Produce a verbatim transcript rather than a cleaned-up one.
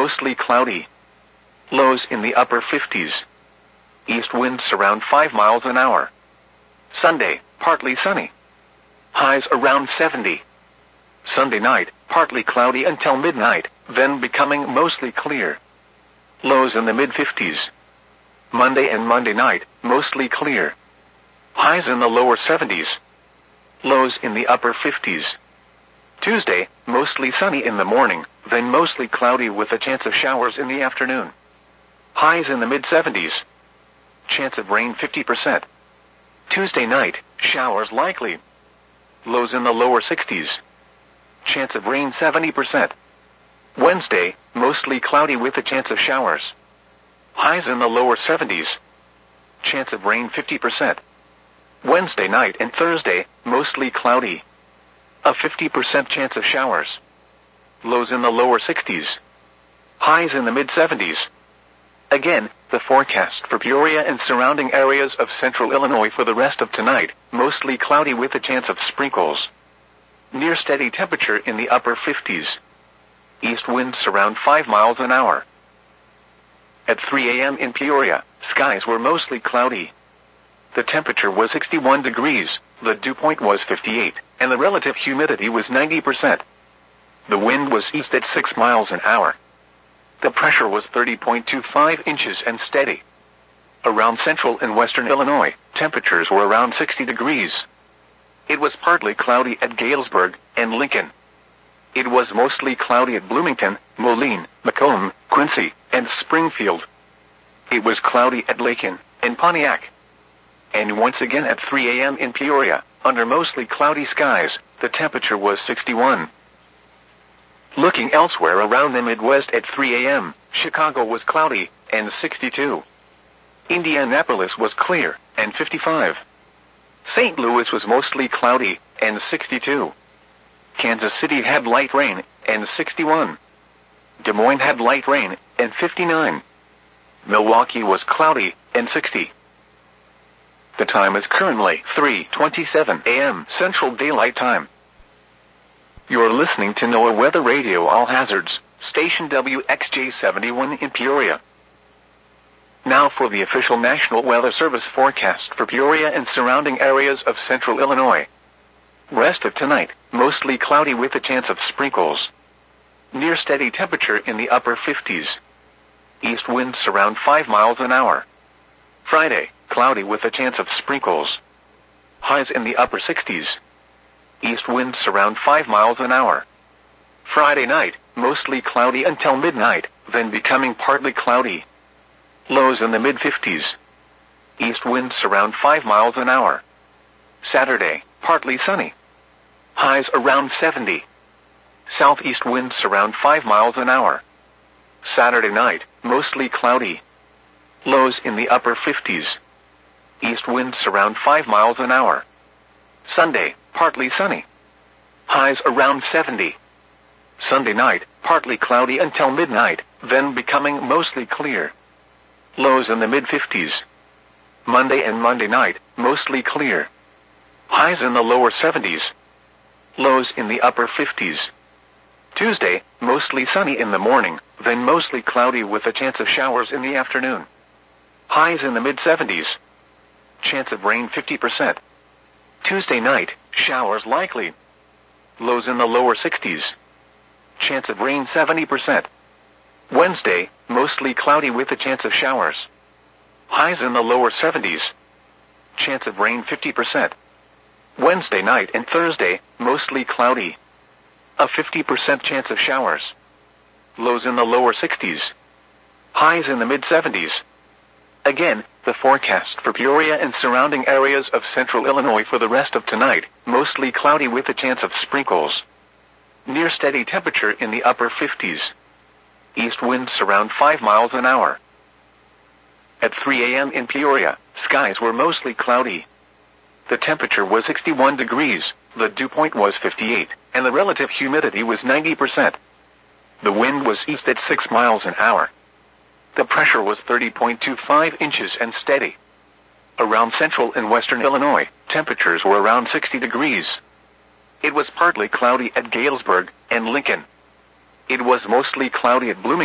mostly cloudy. Lows in the upper fifties. East winds around five miles an hour. Sunday, partly sunny. Highs around seventy. Sunday night, partly cloudy until midnight, then becoming mostly clear. Lows in the mid-fifties. Monday and Monday night, mostly clear. Highs in the lower seventies. Lows in the upper fifties. Tuesday, mostly sunny in the morning, then mostly cloudy with a chance of showers in the afternoon. Highs in the mid-seventies. Chance of rain fifty percent. Tuesday night, showers likely. Lows in the lower sixties. Chance of rain seventy percent. Wednesday, mostly cloudy with a chance of showers. Highs in the lower seventies. Chance of rain fifty percent. Wednesday night and Thursday, mostly cloudy. A fifty percent chance of showers. Lows in the lower sixties. Highs in the mid-seventies. Again, the forecast for Peoria and surrounding areas of central Illinois for the rest of tonight, mostly cloudy with a chance of sprinkles. Near steady temperature in the upper fifties. East winds around five miles an hour. At three a.m. in Peoria, skies were mostly cloudy. The temperature was sixty-one degrees, the dew point was fifty-eight, and the relative humidity was ninety percent. The wind was east at six miles an hour. The pressure was thirty point two five inches and steady. Around central and western Illinois, temperatures were around sixty degrees. It was partly cloudy at Galesburg and Lincoln. It was mostly cloudy at Bloomington, Moline, Macomb, Quincy, and Springfield. It was cloudy at Lakin and Pontiac. And once again at three a.m. in Peoria, under mostly cloudy skies, the temperature was sixty-one. Looking elsewhere around the Midwest at three a.m., Chicago was cloudy and sixty-two. Indianapolis was clear and fifty-five. Saint Louis was mostly cloudy and sixty-two. Kansas City had light rain and sixty-one. Des Moines had light rain and fifty-nine. Milwaukee was cloudy and sixty. The time is currently three twenty-seven a.m. Central Daylight Time. You're listening to NOAA Weather Radio All Hazards, station W X J seventy-one in Peoria. Now for the official National Weather Service forecast for Peoria and surrounding areas of central Illinois. Rest of tonight, mostly cloudy with a chance of sprinkles. Near steady temperature in the upper fifties. East winds around five miles an hour. Friday, cloudy with a chance of sprinkles. Highs in the upper sixties. East winds around five miles an hour. Friday night, mostly cloudy until midnight, then becoming partly cloudy. Lows in the mid-fifties. East winds around five miles an hour. Saturday, partly sunny. Highs around seventy. Southeast winds around five miles an hour. Saturday night, mostly cloudy. Lows in the upper fifties. East winds around five miles an hour. Sunday, partly sunny. Highs around seventy. Sunday night, partly cloudy until midnight, then becoming mostly clear. Lows in the mid-fifties. Monday and Monday night, mostly clear. Highs in the lower seventies. Lows in the upper fifties. Tuesday, mostly sunny in the morning, then mostly cloudy with a chance of showers in the afternoon. Highs in the mid-seventies. Chance of rain fifty percent. Tuesday night, showers likely. Lows in the lower sixties. Chance of rain seventy percent. Wednesday, mostly cloudy with a chance of showers. Highs in the lower seventies. Chance of rain fifty percent. Wednesday night and Thursday, mostly cloudy. A fifty percent chance of showers. Lows in the lower sixties. Highs in the mid-seventies. Again, the forecast for Peoria and surrounding areas of central Illinois for the rest of tonight, mostly cloudy with a chance of sprinkles. Near steady temperature in the upper fifties. East winds around five miles an hour. At three a.m. in Peoria, skies were mostly cloudy. The temperature was sixty-one degrees, the dew point was fifty-eight, and the relative humidity was ninety percent. The wind was east at six miles an hour. The pressure was thirty point two five inches and steady. Around central and western Illinois, temperatures were around sixty degrees. It was partly cloudy at Galesburg and Lincoln. It was mostly cloudy at Bloomington.